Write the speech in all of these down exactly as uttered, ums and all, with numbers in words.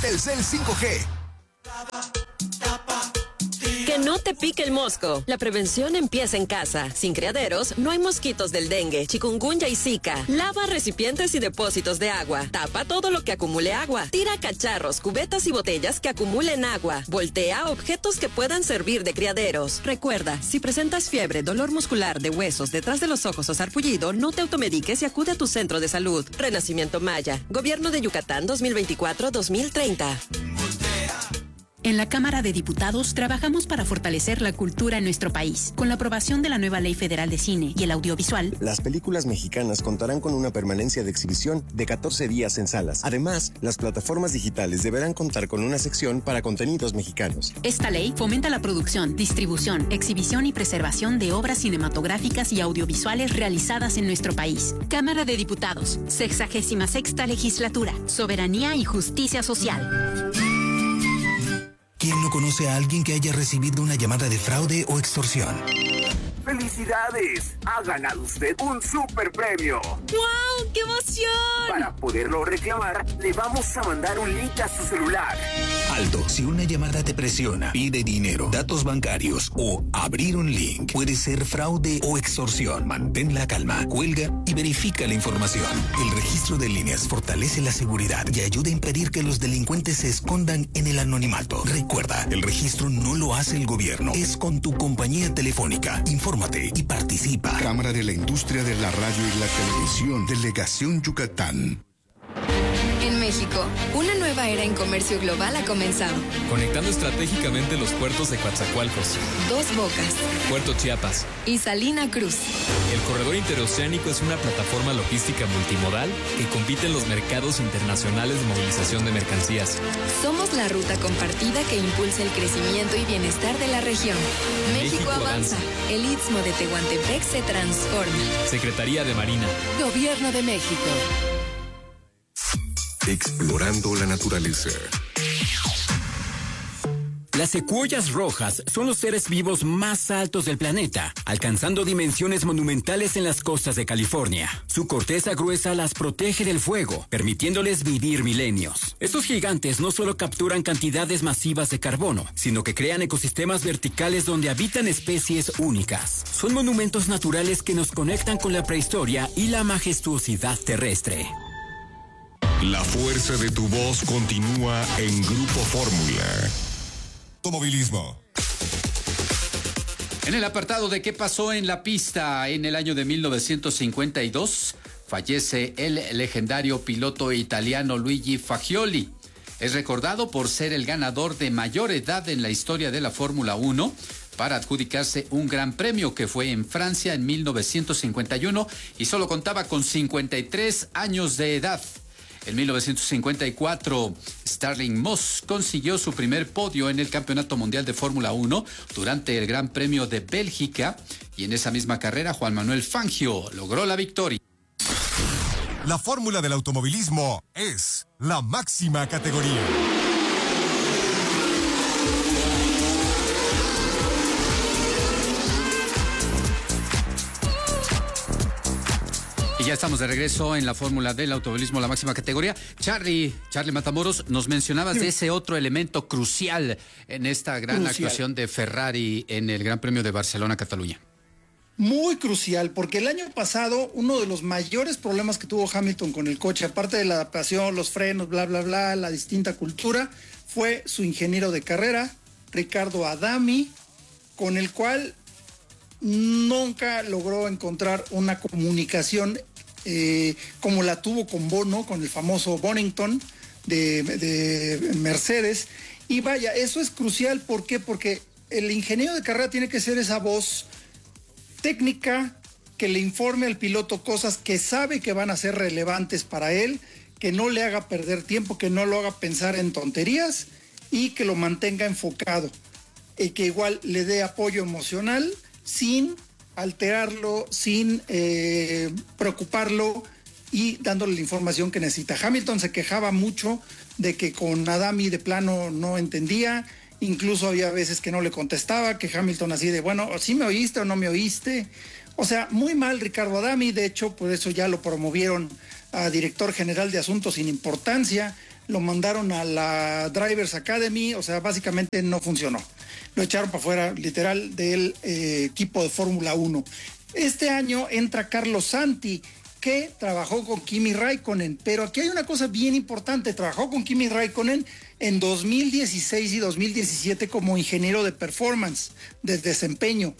Telcel cinco G. Que no te pique el mosco. La prevención empieza en casa. Sin criaderos, no hay mosquitos del dengue, chikungunya y zika. Lava recipientes y depósitos de agua. Tapa todo lo que acumule agua. Tira cacharros, cubetas y botellas que acumulen agua. Voltea objetos que puedan servir de criaderos. Recuerda, si presentas fiebre, dolor muscular de huesos detrás de los ojos o sarpullido, no te automediques y acude a tu centro de salud. Renacimiento Maya. Gobierno de Yucatán dos mil veinticuatro a dos mil treinta. En la Cámara de Diputados trabajamos para fortalecer la cultura en nuestro país. Con la aprobación de la nueva Ley Federal de Cine y el Audiovisual, las películas mexicanas contarán con una permanencia de exhibición de catorce días en salas. Además, las plataformas digitales deberán contar con una sección para contenidos mexicanos. Esta ley fomenta la producción, distribución, exhibición y preservación de obras cinematográficas y audiovisuales realizadas en nuestro país. Cámara de Diputados, sexagésima sexta legislatura, soberanía y justicia social. ¿Quién no conoce a alguien que haya recibido una llamada de fraude o extorsión? ¡Felicidades! Ha ganado usted un super premio. ¡Wow! ¡Qué emoción! Para poderlo reclamar, le vamos a mandar un link a su celular. Alto, si una llamada te presiona, pide dinero, datos bancarios o abrir un link, puede ser fraude o extorsión. Mantén la calma, cuelga y verifica la información. El registro de líneas fortalece la seguridad y ayuda a impedir que los delincuentes se escondan en el anonimato. Recuerda, el registro no lo hace el gobierno, es con tu compañía telefónica. Infórmate y participa. Cámara de la Industria de la Radio y la Televisión, Delegación Yucatán. En México, una nueva era en comercio global ha comenzado. Conectando estratégicamente los puertos de Coatzacoalcos, Dos Bocas, Puerto Chiapas y Salina Cruz. El corredor interoceánico es una plataforma logística multimodal que compite en los mercados internacionales de movilización de mercancías. Somos la ruta compartida que impulsa el crecimiento y bienestar de la región. México, México avanza. avanza. El Istmo de Tehuantepec se transforma. Secretaría de Marina. Gobierno de México. Explorando la naturaleza. Las secuoyas rojas son los seres vivos más altos del planeta, alcanzando dimensiones monumentales en las costas de California. Su corteza gruesa las protege del fuego, permitiéndoles vivir milenios. Estos gigantes no solo capturan cantidades masivas de carbono, sino que crean ecosistemas verticales donde habitan especies únicas. Son monumentos naturales que nos conectan con la prehistoria y la majestuosidad terrestre. La fuerza de tu voz continúa en Grupo Fórmula. Automovilismo. En el apartado de qué pasó en la pista en el año de mil novecientos cincuenta y dos, fallece el legendario piloto italiano Luigi Fagioli. Es recordado por ser el ganador de mayor edad en la historia de la Fórmula uno para adjudicarse un gran premio que fue en Francia en mil novecientos cincuenta y uno y solo contaba con cincuenta y tres años de edad. En mil novecientos cincuenta y cuatro, Stirling Moss consiguió su primer podio en el Campeonato Mundial de Fórmula uno durante el Gran Premio de Bélgica y en esa misma carrera Juan Manuel Fangio logró la victoria. La fórmula del automovilismo es la máxima categoría. Y ya estamos de regreso en la fórmula del automovilismo, la máxima categoría. Charlie, Charlie Matamoros, nos mencionabas de ese otro elemento crucial en esta gran crucial. actuación de Ferrari en el Gran Premio de Barcelona-Cataluña. Muy crucial, porque el año pasado uno de los mayores problemas que tuvo Hamilton con el coche, aparte de la adaptación, los frenos, bla, bla, bla, la distinta cultura, fue su ingeniero de carrera, Ricardo Adami, con el cual nunca logró encontrar una comunicación eh, como la tuvo con Bono, con el famoso Bonington de, de Mercedes. Y vaya, eso es crucial. ¿Por qué? Porque el ingeniero de carrera tiene que ser esa voz técnica que le informe al piloto cosas que sabe que van a ser relevantes para él, que no le haga perder tiempo, que no lo haga pensar en tonterías y que lo mantenga enfocado. Y que igual le dé apoyo emocional sin alterarlo, sin eh, preocuparlo y dándole la información que necesita. Hamilton se quejaba mucho de que con Adami de plano no entendía, incluso había veces que no le contestaba, que Hamilton así de, bueno, ¿sí me oíste o no me oíste? O sea, muy mal Ricardo Adami, de hecho, por eso ya lo promovieron a director general de asuntos sin importancia. lo mandaron a la Drivers Academy, o sea, básicamente no funcionó. Lo echaron para afuera, literal, del eh, equipo de Fórmula uno. Este año entra Carlos Santi, que trabajó con Kimi Raikkonen, pero aquí hay una cosa bien importante, trabajó con Kimi Raikkonen en dos mil dieciséis y dos mil diecisiete como ingeniero de performance, de desempeño,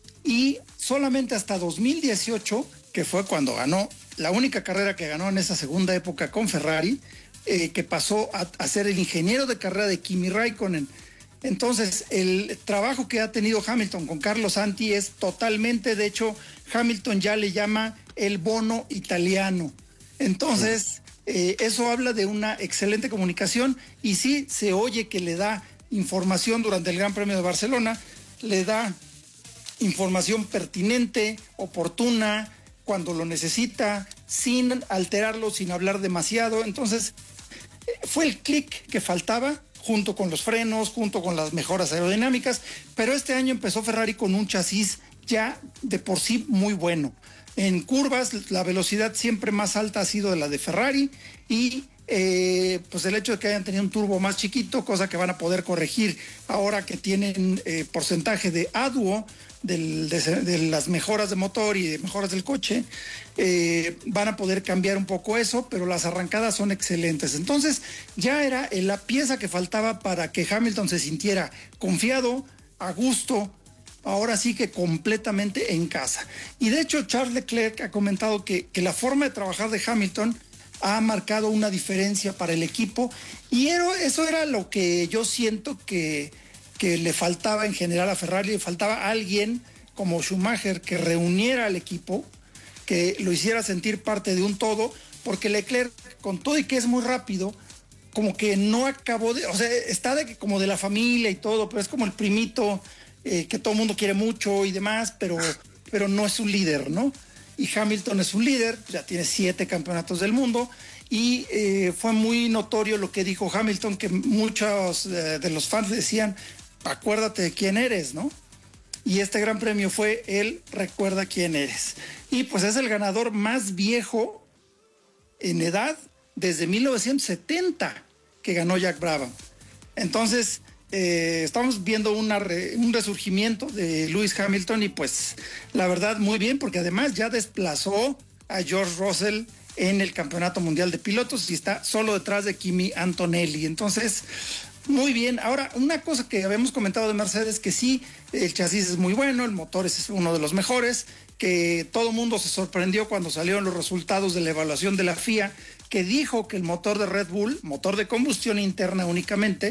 y solamente hasta dos mil dieciocho, que fue cuando ganó, la única carrera que ganó en esa segunda época con Ferrari, eh, que pasó a, a ser el ingeniero de carrera de Kimi Raikkonen. Entonces, el trabajo que ha tenido Hamilton con Carlos Santi es totalmente, de hecho, Hamilton ya le llama el bono italiano. Entonces, eh, eso habla de una excelente comunicación y sí se oye que le da información durante el Gran Premio de Barcelona, le da información pertinente, oportuna, cuando lo necesita, sin alterarlo, sin hablar demasiado. Entonces, fue el clic que faltaba, junto con los frenos, junto con las mejoras aerodinámicas, pero este año empezó Ferrari con un chasis ya de por sí muy bueno. En curvas, la velocidad siempre más alta ha sido de la de Ferrari y eh, pues el hecho de que hayan tenido un turbo más chiquito, cosa que van a poder corregir ahora que tienen eh, porcentaje de A D U O, del, de, de las mejoras de motor y de mejoras del coche, eh, van a poder cambiar un poco eso, pero las arrancadas son excelentes. Entonces ya era la pieza que faltaba para que Hamilton se sintiera confiado, a gusto, ahora sí que completamente en casa. Y de hecho Charles Leclerc ha comentado que, que la forma de trabajar de Hamilton ha marcado una diferencia para el equipo y eso era lo que yo siento que que le faltaba en general a Ferrari, le faltaba alguien como Schumacher que reuniera al equipo, que lo hiciera sentir parte de un todo, porque Leclerc, con todo y que es muy rápido, como que no acabó de, o sea, está de, como de la familia y todo, pero es como el primito eh, que todo el mundo quiere mucho y demás, pero, pero no es un líder, ¿no? Y Hamilton es un líder, ya tiene siete campeonatos del mundo, y eh, fue muy notorio lo que dijo Hamilton, que muchos eh, de los fans decían, acuérdate de quién eres, ¿no? Y este gran premio fue el recuerda quién eres. Y pues es el ganador más viejo en edad desde mil novecientos setenta que ganó Jack Brabham. Entonces, eh, estamos viendo una re, un resurgimiento de Lewis Hamilton y pues la verdad muy bien, porque además ya desplazó a George Russell en el Campeonato Mundial de Pilotos y está solo detrás de Kimi Antonelli. Entonces, muy bien. Ahora, una cosa que habíamos comentado de Mercedes, que sí, el chasis es muy bueno, el motor es uno de los mejores, que todo mundo se sorprendió cuando salieron los resultados de la evaluación de la F I A, que dijo que el motor de Red Bull, motor de combustión interna únicamente,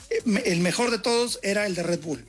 el mejor de todos era el de Red Bull.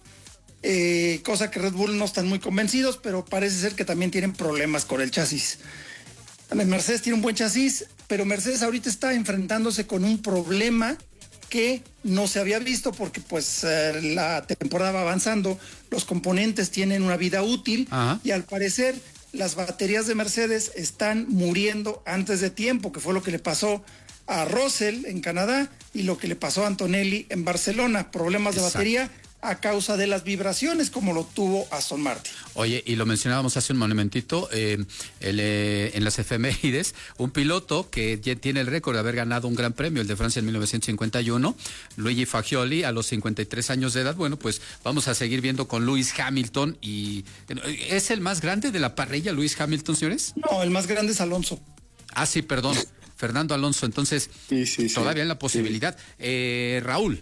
Eh, cosa que Red Bull no están muy convencidos, pero parece ser que también tienen problemas con el chasis. Mercedes tiene un buen chasis, pero Mercedes ahorita está enfrentándose con un problema que no se había visto porque pues eh, la temporada va avanzando, los componentes tienen una vida útil. Ajá. Y al parecer las baterías de Mercedes están muriendo antes de tiempo, que fue lo que le pasó a Russell en Canadá y lo que le pasó a Antonelli en Barcelona, problemas Exacto. de batería a causa de las vibraciones, como lo tuvo Aston Martin. Oye, y lo mencionábamos hace un momentito, eh, el, eh, en las efemérides, un piloto que ya tiene el récord de haber ganado un gran premio, el de Francia en mil novecientos cincuenta y uno, Luigi Fagioli, a los cincuenta y tres años de edad. Bueno, pues vamos a seguir viendo con Lewis Hamilton. Y ¿es el más grande de la parrilla, Lewis Hamilton, señores? No, el más grande es Alonso. Ah, sí, perdón, Fernando Alonso. Entonces, sí, sí, todavía en sí, la posibilidad. Sí. Eh, Raúl.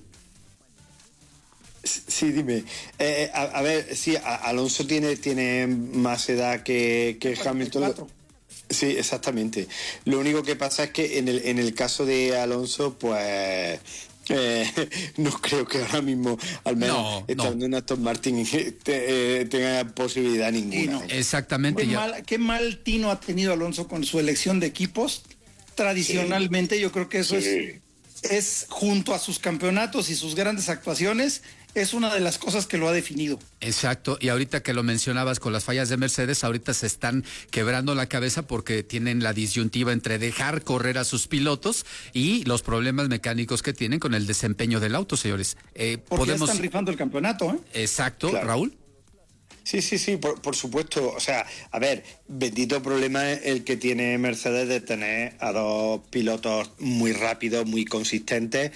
Sí, dime. Eh, a, a ver, sí, a, Alonso tiene, tiene más edad que, que Hamilton. Sí, exactamente. Lo único que pasa es que en el, en el caso de Alonso, pues eh, no creo que ahora mismo, al menos no, estando no. en Aston Martin, te, eh, tenga posibilidad ninguna. Sí, no. Exactamente. Qué mal, qué mal tino ha tenido Alonso con su elección de equipos. Tradicionalmente, sí. yo creo que eso sí. es, es junto a sus campeonatos y sus grandes actuaciones, es una de las cosas que lo ha definido. Exacto, y ahorita que lo mencionabas con las fallas de Mercedes, ahorita se están quebrando la cabeza porque tienen la disyuntiva entre dejar correr a sus pilotos y los problemas mecánicos que tienen con el desempeño del auto, señores. Eh, porque podemos... ya están rifando el campeonato, ¿eh? Exacto, claro. Raúl. Sí, sí, sí, por, por supuesto. O sea, a ver, bendito problema es el que tiene Mercedes de tener a dos pilotos muy rápidos, muy consistentes,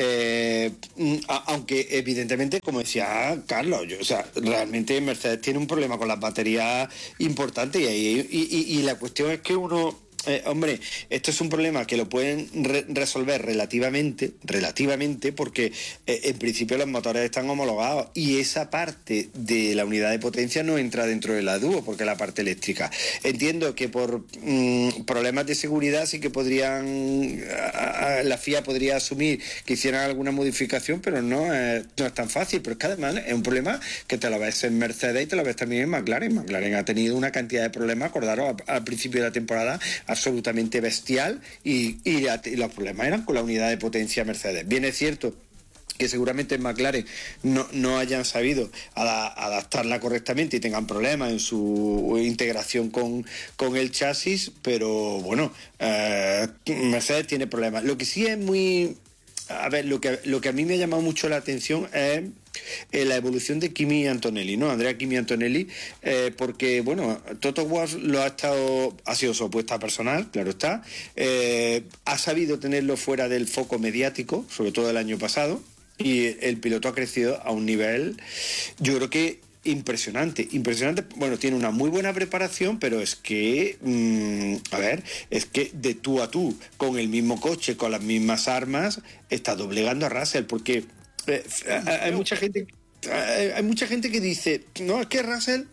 eh, a, aunque evidentemente, como decía Carlos, yo, o sea, realmente Mercedes tiene un problema con las baterías importante y, y, y, y la cuestión es que uno... Eh, hombre, esto es un problema que lo pueden re- resolver relativamente, relativamente, porque eh, en principio los motores están homologados y esa parte de la unidad de potencia no entra dentro de la dúo, porque es la parte eléctrica. Entiendo que por mmm, problemas de seguridad sí que podrían, a, a, la F I A podría asumir que hicieran alguna modificación, pero no es, no es tan fácil. Pero es que además es un problema que te lo ves en Mercedes y te lo ves también en McLaren. McLaren ha tenido una cantidad de problemas, acordaros, al principio de la temporada, absolutamente bestial y, y, la, y los problemas eran con la unidad de potencia Mercedes. Bien es cierto que seguramente en McLaren no, no hayan sabido ada, adaptarla correctamente y tengan problemas en su integración con, con el chasis, pero bueno, eh, Mercedes tiene problemas. Lo que sí es muy... A ver, lo que, lo que a mí me ha llamado mucho la atención es eh, la evolución de Kimi Antonelli, ¿no? Andrea Kimi Antonelli, eh, porque, bueno, Toto Wolff lo ha estado, ha sido su apuesta personal, claro está, eh, ha sabido tenerlo fuera del foco mediático, sobre todo el año pasado, y el piloto ha crecido a un nivel, yo creo que impresionante, impresionante. Bueno, tiene una muy buena preparación, pero es que, mmm, a ver, es que de tú a tú, con el mismo coche, con las mismas armas, está doblegando a Russell, porque eh, hay mucha gente, hay mucha gente que dice, no, es que Russell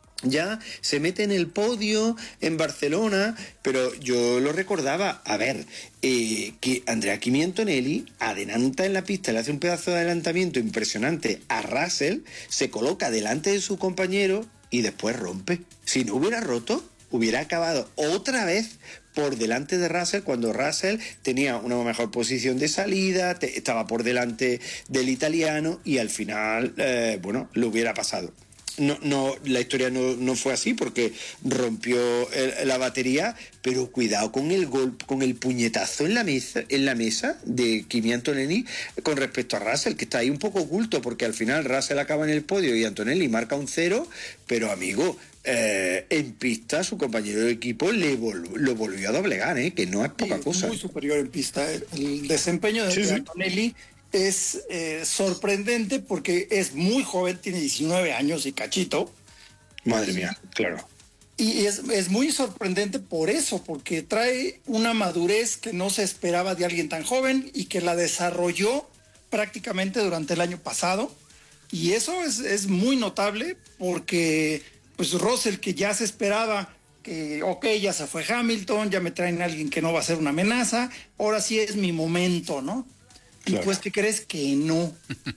ya se mete en el podio en Barcelona, pero yo lo recordaba, a ver, eh, que Andrea Kimi Antonelli adelanta en la pista, le hace un pedazo de adelantamiento impresionante a Russell, se coloca delante de su compañero y después rompe. Si no hubiera roto, hubiera acabado otra vez por delante de Russell, cuando Russell tenía una mejor posición de salida, te, estaba por delante del italiano y al final, eh, bueno, lo hubiera pasado. No, no, la historia no, no fue así porque rompió el, la batería, pero cuidado con el golpe, con el puñetazo en la mesa, en la mesa de Kimi Antonelli con respecto a Russell, que está ahí un poco oculto porque al final Russell acaba en el podio y Antonelli marca un cero, pero amigo, eh, en pista su compañero de equipo le vol- lo volvió a doblegar, ¿eh? Que no es poca sí, cosa. Muy superior en pista. El, el desempeño de, sí, de Antonelli sí. es eh, sorprendente porque es muy joven, tiene diecinueve años y cachito. Madre mía, claro. Y es, es muy sorprendente por eso, porque trae una madurez que no se esperaba de alguien tan joven y que la desarrolló prácticamente durante el año pasado. Y eso es, es muy notable porque pues Russell, que ya se esperaba que, ok, ya se fue Hamilton, ya me traen a alguien que no va a ser una amenaza, ahora sí es mi momento, ¿no? Claro. Y pues, ¿qué crees? Que no.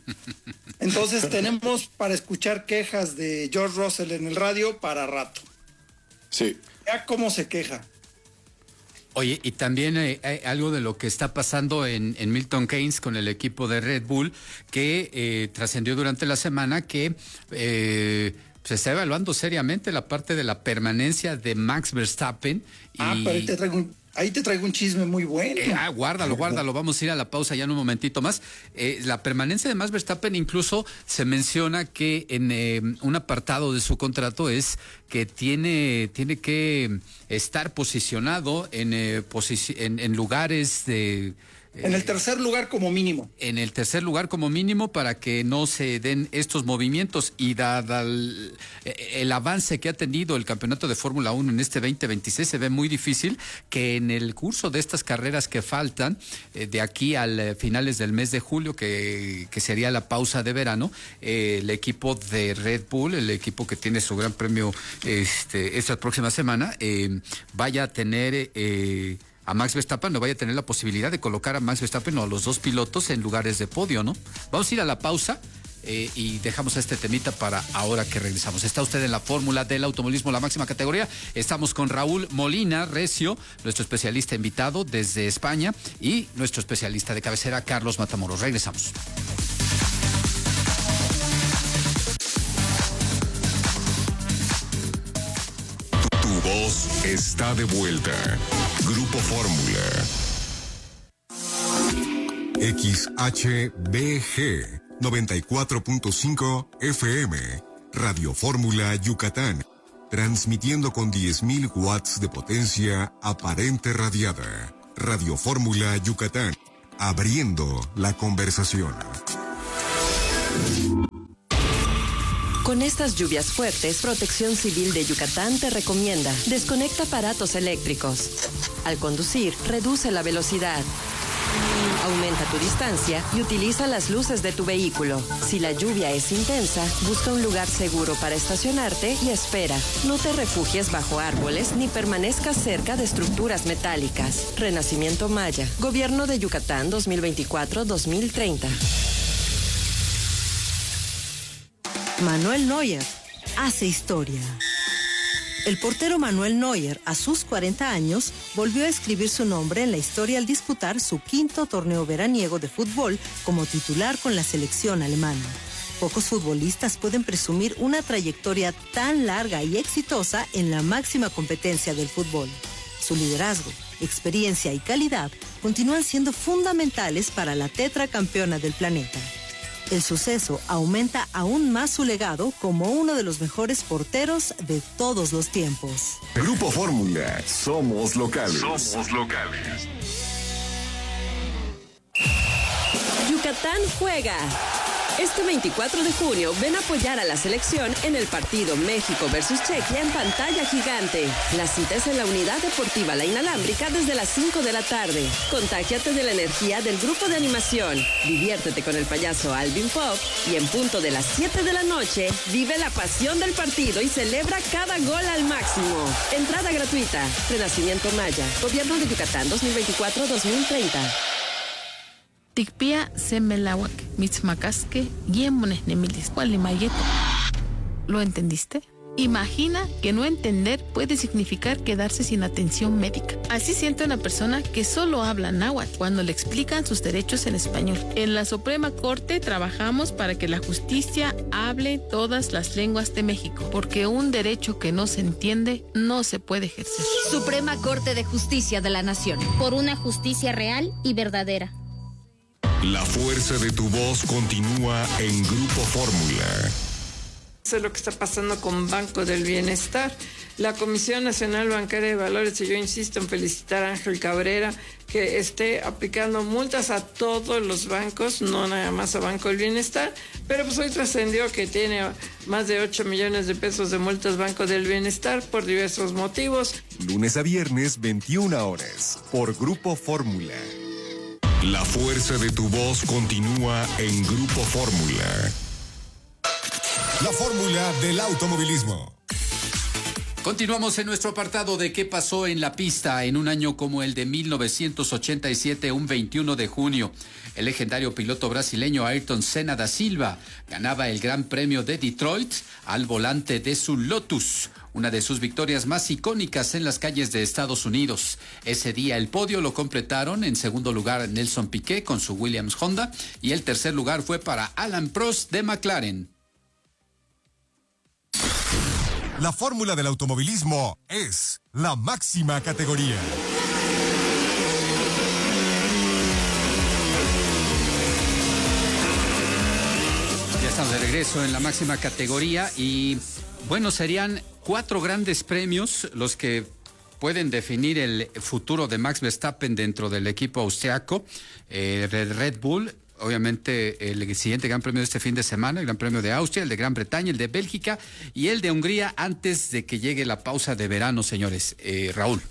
Entonces tenemos para escuchar quejas de George Russell en el radio para rato. Sí. Ya cómo se queja. Oye, y también eh, hay algo de lo que está pasando en, en Milton Keynes con el equipo de Red Bull, que eh, trascendió durante la semana que eh, se está evaluando seriamente la parte de la permanencia de Max Verstappen. Ah, y... pero ahí te traigo un... Ahí te traigo un chisme muy bueno. Eh, ah, guárdalo, guárdalo. Vamos a ir a la pausa ya en un momentito más. Eh, la permanencia de Max Verstappen, incluso se menciona que en eh, un apartado de su contrato es que tiene, tiene que estar posicionado en, eh, posici- en, en lugares de... En el tercer lugar como mínimo. En el tercer lugar como mínimo para que no se den estos movimientos y dada el, el avance que ha tenido el campeonato de Fórmula uno en este veinte veintiséis se ve muy difícil que en el curso de estas carreras que faltan eh, de aquí al eh, finales del mes de julio que, que sería la pausa de verano, eh, el equipo de Red Bull, el equipo que tiene su gran premio este, esta próxima semana, eh, vaya a tener... Eh, a Max Verstappen, no vaya a tener la posibilidad de colocar a Max Verstappen o a los dos pilotos en lugares de podio, ¿no? Vamos a ir a la pausa eh, y dejamos este temita para ahora que regresamos. Está usted en la fórmula del automovilismo, la máxima categoría. Estamos con Raúl Molina Recio, nuestro especialista invitado desde España, y nuestro especialista de cabecera, Carlos Matamoros. Regresamos. Tu voz está de vuelta. Grupo Fórmula. X H B G noventa y cuatro punto cinco F M, Radio Fórmula Yucatán, transmitiendo con diez mil watts de potencia aparente radiada. Radio Fórmula Yucatán, abriendo la conversación. Con estas lluvias fuertes, Protección Civil de Yucatán te recomienda: desconecta aparatos eléctricos. Al conducir, reduce la velocidad. Aumenta tu distancia y utiliza las luces de tu vehículo. Si la lluvia es intensa, busca un lugar seguro para estacionarte y espera. No te refugies bajo árboles ni permanezcas cerca de estructuras metálicas. Renacimiento Maya. Gobierno de Yucatán dos mil veinticuatro a dos mil treinta. Manuel Neuer hace historia. El portero Manuel Neuer, a sus cuarenta años, volvió a escribir su nombre en la historia al disputar su quinto torneo veraniego de fútbol como titular con la selección alemana. Pocos futbolistas pueden presumir una trayectoria tan larga y exitosa en la máxima competencia del fútbol. Su liderazgo, experiencia y calidad continúan siendo fundamentales para la tetracampeona del planeta. El suceso aumenta aún más su legado como uno de los mejores porteros de todos los tiempos. Grupo Fórmula, somos locales. Somos locales. Yucatán juega. Este veinticuatro de junio, ven a apoyar a la selección en el partido México versus Chequia en pantalla gigante. La cita es en la Unidad Deportiva La Inalámbrica desde las cinco de la tarde. Contágiate de la energía del grupo de animación. Diviértete con el payaso Alvin Pop y en punto de las siete de la noche, vive la pasión del partido y celebra cada gol al máximo. Entrada gratuita. Renacimiento Maya. Gobierno de Yucatán dos mil veinticuatro a dos mil treinta. Tikpia semelawak, mitzmacasque, yemones nemilis, gualimayeto. ¿Lo entendiste? Imagina que no entender puede significar quedarse sin atención médica. Así siente una persona que solo habla náhuatl cuando le explican sus derechos en español. En la Suprema Corte trabajamos para que la justicia hable todas las lenguas de México, porque un derecho que no se entiende no se puede ejercer. Suprema Corte de Justicia de la Nación. Por una justicia real y verdadera. La fuerza de tu voz continúa en Grupo Fórmula. Eso es lo que está pasando con Banco del Bienestar. La Comisión Nacional Bancaria de Valores, y yo insisto en felicitar a Ángel Cabrera, que esté aplicando multas a todos los bancos, no nada más a Banco del Bienestar, pero pues hoy trascendió que tiene más de ocho millones de pesos de multas Banco del Bienestar por diversos motivos. Lunes a viernes, veintiuna horas, por Grupo Fórmula. La fuerza de tu voz continúa en Grupo Fórmula. La fórmula del automovilismo. Continuamos en nuestro apartado de qué pasó en la pista en un año como el de mil novecientos ochenta y siete, un veintiuno de junio. El legendario piloto brasileño Ayrton Senna da Silva ganaba el Gran Premio de Detroit al volante de su Lotus, una de sus victorias más icónicas en las calles de Estados Unidos. Ese día el podio lo completaron en segundo lugar Nelson Piquet con su Williams Honda y el tercer lugar fue para Alan Prost de McLaren. La fórmula del automovilismo es la máxima categoría. Ya estamos de regreso en la máxima categoría y bueno, serían cuatro grandes premios los que pueden definir el futuro de Max Verstappen dentro del equipo austriaco, eh, Red Bull. Obviamente el siguiente Gran Premio de este fin de semana, el Gran Premio de Austria, el de Gran Bretaña, el de Bélgica y el de Hungría antes de que llegue la pausa de verano, señores. Eh, Raúl.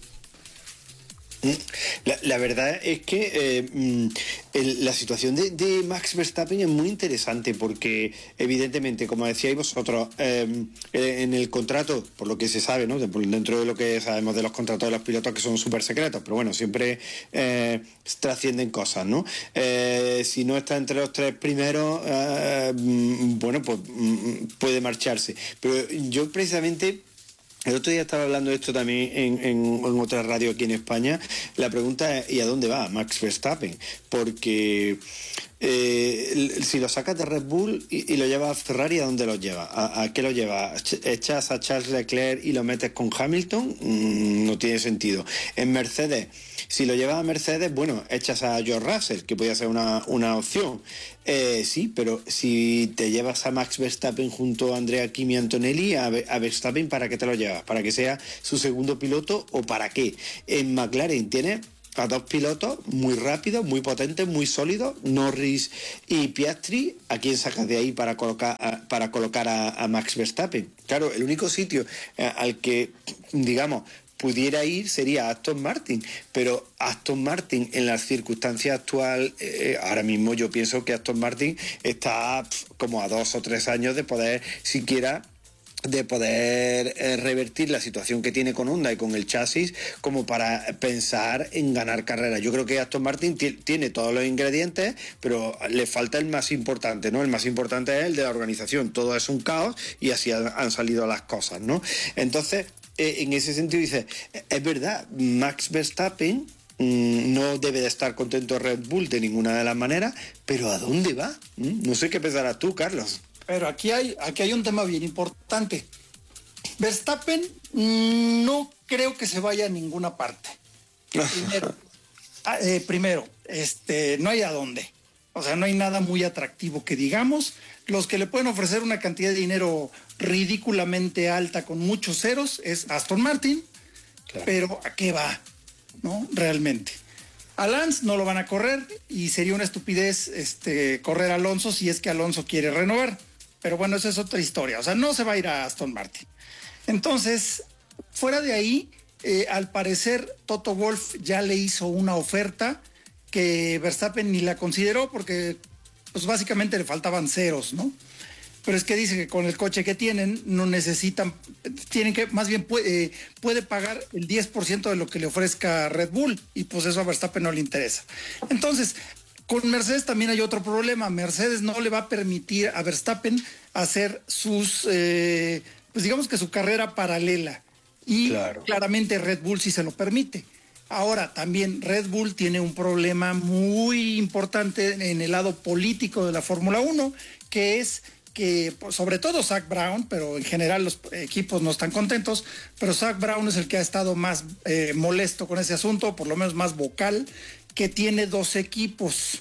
La, la verdad es que eh, el, la situación de, de Max Verstappen es muy interesante porque evidentemente, como decíais vosotros, eh, en el contrato, por lo que se sabe, ¿no? Dentro de lo que sabemos de los contratos de los pilotos que son súper secretos, pero bueno, siempre eh, trascienden cosas, ¿no? Eh, si no está entre los tres primeros, eh, bueno, pues puede marcharse. Pero yo precisamente... El otro día estaba hablando de esto también en, en, en otra radio aquí en España. La pregunta es, ¿y a dónde va Max Verstappen? Porque eh, eh, si lo sacas de Red Bull y, y lo llevas a Ferrari, ¿a dónde lo llevas? ¿A, a qué lo llevas? ¿Echas a Charles Leclerc y lo metes con Hamilton? Mm, no tiene sentido. En Mercedes, si lo llevas a Mercedes, bueno, echas a George Russell, que podría ser una, una opción. Eh, sí, pero si te llevas a Max Verstappen junto a Andrea Kimi Antonelli, a, a Verstappen, ¿para qué te lo llevas? ¿Para que sea su segundo piloto o para qué? En McLaren tiene a dos pilotos muy rápidos, muy potentes, muy sólidos, Norris y Piastri. ¿A quién sacas de ahí para colocar a, para colocar a, a Max Verstappen? Claro, el único sitio eh, al que, digamos, pudiera ir sería Aston Martin, pero Aston Martin en las circunstancias actuales, eh, ahora mismo yo pienso que Aston Martin está pf, como a dos o tres años de poder siquiera de poder eh, revertir la situación que tiene con Honda y con el chasis como para pensar en ganar carreras. Yo creo que Aston Martin t- tiene todos los ingredientes, pero le falta el más importante, ¿no? El más importante es el de la organización. Todo es un caos y así han, han salido las cosas, ¿no? Entonces, eh, en ese sentido dice, es verdad, Max Verstappen mm, no debe de estar contento Red Bull de ninguna de las maneras, pero ¿a dónde va? ¿Mm? No sé qué pensarás tú, Carlos. Pero aquí hay, aquí hay un tema bien importante. Verstappen mmm, no creo que se vaya a ninguna parte. Primero, eh, primero este, no hay a dónde. O sea, no hay nada muy atractivo que digamos. Los que le pueden ofrecer una cantidad de dinero ridículamente alta con muchos ceros es Aston Martin. Claro. Pero ¿a qué va? ¿No? Realmente. A Lance no lo van a correr y sería una estupidez este, correr a Alonso si es que Alonso quiere renovar. Pero bueno, esa es otra historia. O sea, no se va a ir a Aston Martin. Entonces, fuera de ahí, eh, al parecer, Toto Wolff ya le hizo una oferta que Verstappen ni la consideró porque, pues básicamente le faltaban ceros, ¿no? Pero es que dice que con el coche que tienen, no necesitan, tienen que, más bien puede, eh, puede pagar el diez por ciento de lo que le ofrezca Red Bull y pues eso a Verstappen no le interesa. Entonces, con Mercedes también hay otro problema. Mercedes no le va a permitir a Verstappen hacer sus, eh, pues digamos que su carrera paralela. Y claro, claramente Red Bull sí se lo permite. Ahora, también Red Bull tiene un problema muy importante en el lado político de la Fórmula uno, que es que, sobre todo Zak Brown, pero en general los equipos no están contentos, pero Zak Brown es el que ha estado más eh, molesto con ese asunto, por lo menos más vocal, que tiene dos equipos.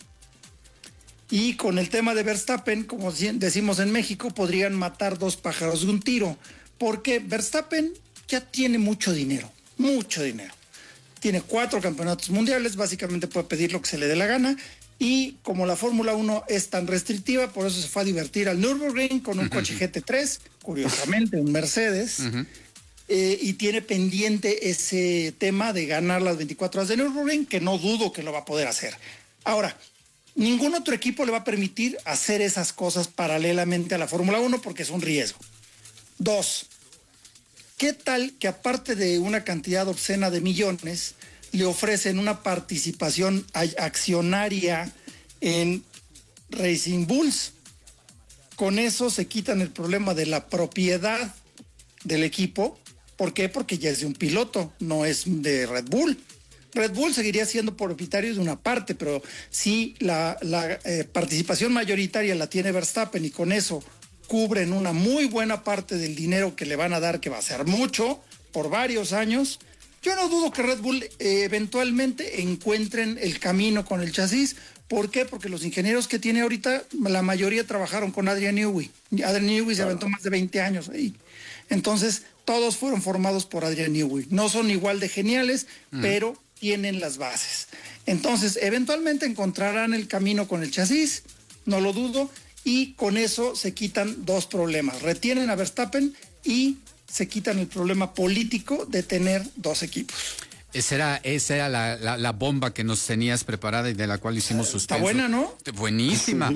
Y con el tema de Verstappen, como decimos en México, podrían matar dos pájaros de un tiro, porque Verstappen ya tiene mucho dinero, mucho dinero. Tiene cuatro campeonatos mundiales, básicamente puede pedir lo que se le dé la gana, y como la Fórmula uno es tan restrictiva, por eso se fue a divertir al Nürburgring con un uh-huh. coche G T tres, curiosamente un Mercedes, uh-huh. eh, y tiene pendiente ese tema de ganar las veinticuatro horas de Nürburgring, que no dudo que lo va a poder hacer. Ahora, ningún otro equipo le va a permitir hacer esas cosas paralelamente a la Fórmula uno porque es un riesgo. Dos, ¿qué tal que aparte de una cantidad obscena de millones, le ofrecen una participación accionaria en Racing Bulls? Con eso se quitan el problema de la propiedad del equipo. ¿Por qué? Porque ya es de un piloto, no es de Red Bull. Red Bull seguiría siendo propietario de una parte, pero si la, la eh, participación mayoritaria la tiene Verstappen y con eso cubren una muy buena parte del dinero que le van a dar, que va a ser mucho, por varios años, yo no dudo que Red Bull eh, eventualmente encuentren el camino con el chasis. ¿Por qué? Porque los ingenieros que tiene ahorita, la mayoría trabajaron con Adrian Newey. Adrian Newey se aventó más de veinte años ahí. Entonces, todos fueron formados por Adrian Newey. No son igual de geniales, mm. pero tienen las bases. Entonces, eventualmente encontrarán el camino con el chasis, no lo dudo, y con eso se quitan dos problemas. Retienen a Verstappen y se quitan el problema político de tener dos equipos. Esa era, esa era la, la, la bomba que nos tenías preparada y de la cual hicimos suspenso. Está buena, ¿no? Buenísima.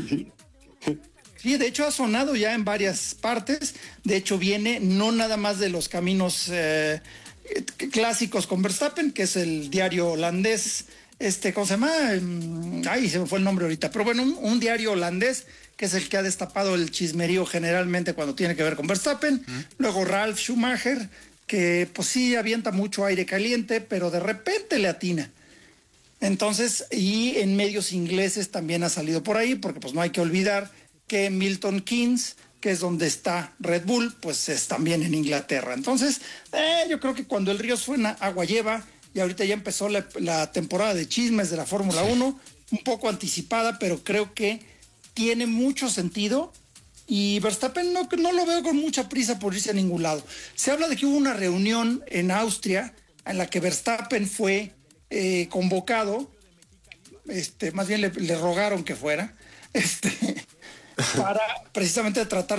Sí, de hecho ha sonado ya en varias partes. De hecho viene no nada más de los caminos eh, clásicos con Verstappen, que es el diario holandés, este, ¿cómo se llama? Ay, se me fue el nombre ahorita. Pero bueno, un, un diario holandés que es el que ha destapado el chismerío generalmente cuando tiene que ver con Verstappen. ¿Mm? Luego Ralf Schumacher, que pues sí avienta mucho aire caliente, pero de repente le atina. Entonces, y en medios ingleses también ha salido por ahí, porque pues no hay que olvidar que Milton Keynes, que es donde está Red Bull, pues es también en Inglaterra. Entonces, eh, yo creo que cuando el río suena, agua lleva, y ahorita ya empezó la, la temporada de chismes de la Fórmula uno, un poco anticipada, pero creo que tiene mucho sentido, y Verstappen no, no lo veo con mucha prisa por irse a ningún lado. Se habla de que hubo una reunión en Austria en la que Verstappen fue eh, convocado, este, más bien le, le rogaron que fuera, este, para precisamente tratar